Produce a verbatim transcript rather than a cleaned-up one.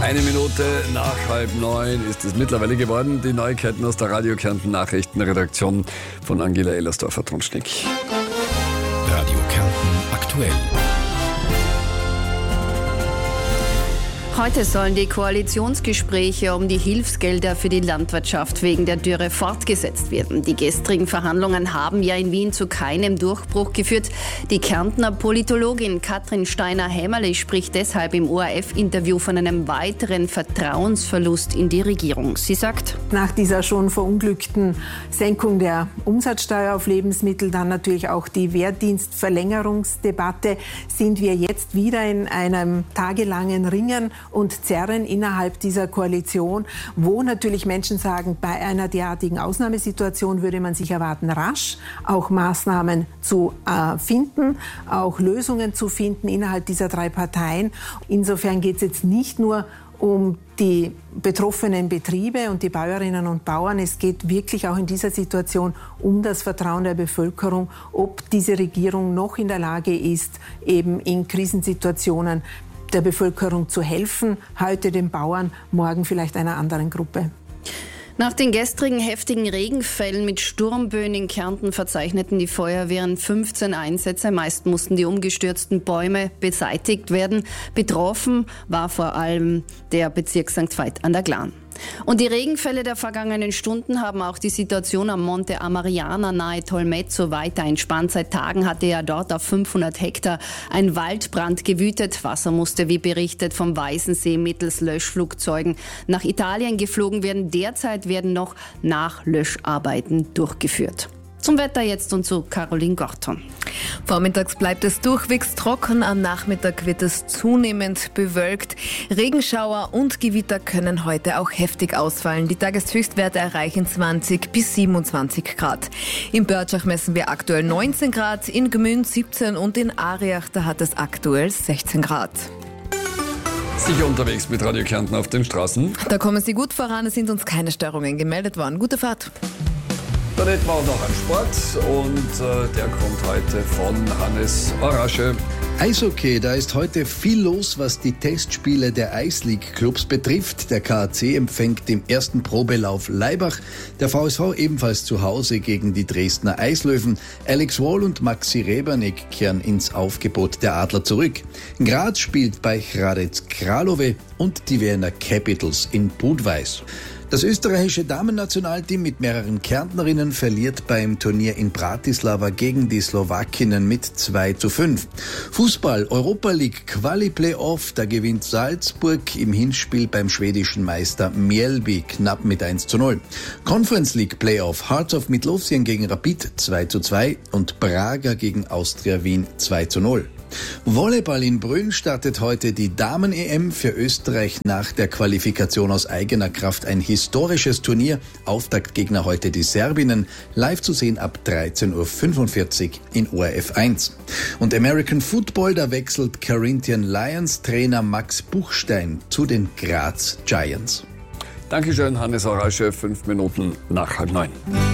Eine Minute nach halb neun ist es mittlerweile geworden. Die Neuigkeiten aus der Radio Kärnten Nachrichtenredaktion von Angela Ellersdorfer-Trunschnick. Radio Kärnten aktuell. Heute sollen die Koalitionsgespräche um die Hilfsgelder für die Landwirtschaft wegen der Dürre fortgesetzt werden. Die gestrigen Verhandlungen haben ja in Wien zu keinem Durchbruch geführt. Die Kärntner Politologin Katrin Steiner-Hämmerle spricht deshalb im O R F-Interview von einem weiteren Vertrauensverlust in die Regierung. Sie sagt: Nach dieser schon verunglückten Senkung der Umsatzsteuer auf Lebensmittel, dann natürlich auch die Wehrdienstverlängerungsdebatte, sind wir jetzt wieder in einem tagelangen Ringen und Zerren innerhalb dieser Koalition, wo natürlich Menschen sagen, bei einer derartigen Ausnahmesituation würde man sich erwarten, rasch auch Maßnahmen zu äh, finden, auch Lösungen zu finden innerhalb dieser drei Parteien. Insofern geht es jetzt nicht nur um die betroffenen Betriebe und die Bäuerinnen und Bauern. Es geht wirklich auch in dieser Situation um das Vertrauen der Bevölkerung, ob diese Regierung noch in der Lage ist, eben in Krisensituationen der Bevölkerung zu helfen, heute den Bauern, morgen vielleicht einer anderen Gruppe. Nach den gestrigen heftigen Regenfällen mit Sturmböen in Kärnten verzeichneten die Feuerwehren fünfzehn Einsätze. Meist mussten die umgestürzten Bäume beseitigt werden. Betroffen war vor allem der Bezirk Sankt Veit an der Glan. Und die Regenfälle der vergangenen Stunden haben auch die Situation am Monte Amariana nahe Tolmezzo weiter entspannt. Seit Tagen hatte ja dort auf fünfhundert Hektar ein Waldbrand gewütet. Wasser musste, wie berichtet, vom Weißensee mittels Löschflugzeugen nach Italien geflogen werden. Derzeit werden noch Nachlöscharbeiten durchgeführt. Zum Wetter jetzt und zu Caroline Gorton. Vormittags bleibt es durchwegs trocken, am Nachmittag wird es zunehmend bewölkt. Regenschauer und Gewitter können heute auch heftig ausfallen. Die Tageshöchstwerte erreichen zwanzig bis siebenundzwanzig Grad. In Börtschach messen wir aktuell neunzehn Grad, in Gmünd siebzehn und in Ariach, da hat es aktuell sechzehn Grad. Sicher unterwegs mit Radio Kärnten auf den Straßen? Da kommen Sie gut voran, es sind uns keine Störungen gemeldet worden. Gute Fahrt. Dann hätten wir auch noch einen Sport und äh, der kommt heute von Hannes Orasche. Eishockey, da ist heute viel los, was die Testspiele der Eisleague-Clubs betrifft. Der K A C empfängt im ersten Probelauf Laibach, der V S V ebenfalls zu Hause gegen die Dresdner Eislöwen. Alex Wall und Maxi Rebernik kehren ins Aufgebot der Adler zurück. Graz spielt bei Hradec Králové und die Wiener Capitals in Budweis. Das österreichische Damen-Nationalteam mit mehreren Kärntnerinnen verliert beim Turnier in Bratislava gegen die Slowakinnen mit zwei zu fünf. Fußball, Europa League Quali-Playoff, da gewinnt Salzburg im Hinspiel beim schwedischen Meister Mjällby knapp mit eins zu null. Conference League Playoff, Hearts of Midlothian gegen Rapid zwei zu zwei und Braga gegen Austria Wien zwei zu null. Volleyball in Brünn startet heute die Damen-E M, für Österreich nach der Qualifikation aus eigener Kraft ein historisches Turnier. Auftaktgegner heute die Serbinnen, live zu sehen ab dreizehn Uhr fünfundvierzig in O R F eins. Und American Football, da wechselt Corinthian Lions Trainer Max Buchstein zu den Graz Giants. Dankeschön, Hannes Orasche, fünf Minuten nach halb neun.